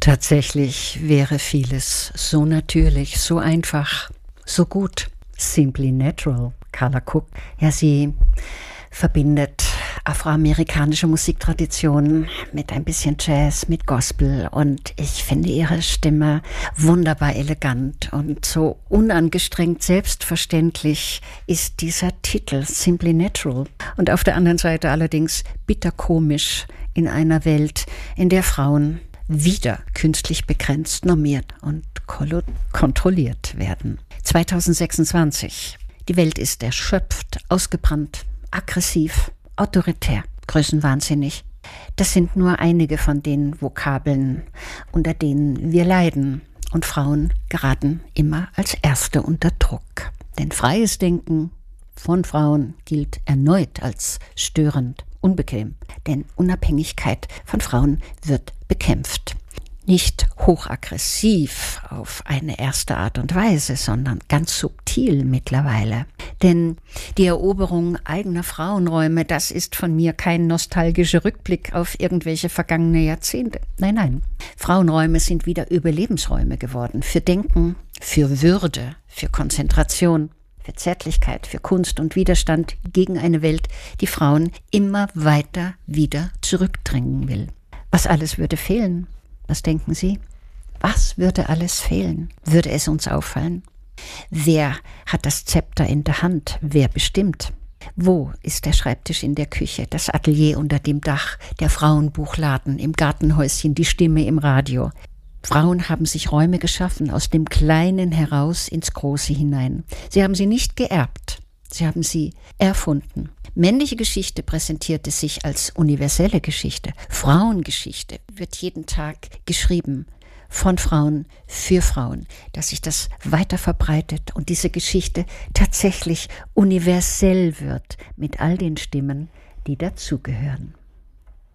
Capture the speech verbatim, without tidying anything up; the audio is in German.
Tatsächlich wäre vieles so natürlich, so einfach, so gut. Simply Natural, Carla Cook. Ja, sie verbindet afroamerikanische Musiktraditionen mit ein bisschen Jazz, mit Gospel, und ich finde ihre Stimme wunderbar elegant und so unangestrengt selbstverständlich ist dieser Titel Simply Natural. Und auf der anderen Seite allerdings bitterkomisch in einer Welt, in der Frauen wieder künstlich begrenzt, normiert und kolo- kontrolliert werden. zweitausendsechsundzwanzig. Die Welt ist erschöpft, ausgebrannt, aggressiv, autoritär, größenwahnsinnig. Das sind nur einige von den Vokabeln, unter denen wir leiden. Und Frauen geraten immer als Erste unter Druck. Denn freies Denken von Frauen gilt erneut als störend, unbequem. Denn Unabhängigkeit von Frauen wird bekämpft. Nicht hochaggressiv auf eine erste Art und Weise, sondern ganz subtil mittlerweile. Denn die Eroberung eigener Frauenräume, das ist von mir kein nostalgischer Rückblick auf irgendwelche vergangene Jahrzehnte. Nein, nein. Frauenräume sind wieder Überlebensräume geworden. Für Denken, für Würde, für Konzentration, für Zärtlichkeit, für Kunst und Widerstand gegen eine Welt, die Frauen immer weiter wieder zurückdrängen will. Was alles würde fehlen? Was denken Sie? Was würde alles fehlen? Würde es uns auffallen? Wer hat das Zepter in der Hand? Wer bestimmt? Wo ist der Schreibtisch in der Küche, das Atelier unter dem Dach, der Frauenbuchladen im Gartenhäuschen, die Stimme im Radio? Frauen haben sich Räume geschaffen, aus dem Kleinen heraus ins Große hinein. Sie haben sie nicht geerbt, sie haben sie erfunden. Männliche Geschichte präsentierte sich als universelle Geschichte. Frauengeschichte wird jeden Tag geschrieben von Frauen für Frauen, dass sich das weiter verbreitet und diese Geschichte tatsächlich universell wird mit all den Stimmen, die dazugehören.